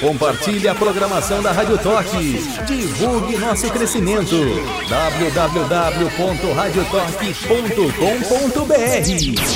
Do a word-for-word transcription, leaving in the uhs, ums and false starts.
Compartilhe a programação da Rádio Toque. Divulgue nosso crescimento. w w w ponto rádio toque ponto com ponto b r